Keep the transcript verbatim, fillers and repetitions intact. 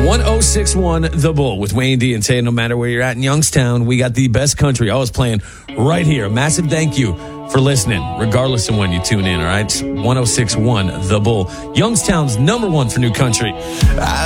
one oh six one The Bull with Wayne D and Tay. No matter where you're at in Youngstown, we got the best country always playing right here. A massive thank you for listening, regardless of when you tune in, all right? one oh six one The Bull, Youngstown's number one for new country. I